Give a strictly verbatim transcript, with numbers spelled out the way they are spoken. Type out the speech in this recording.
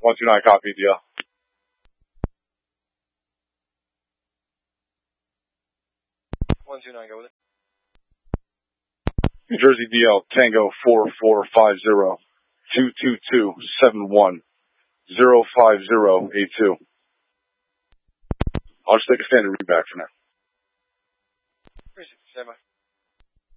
one two nine, copy, D L. one two nine, go with it. New Jersey D L, Tango four four five zero, two two two seven one, zero five zero eight two. I'll just take a standard read back for now. Appreciate it. Stand by.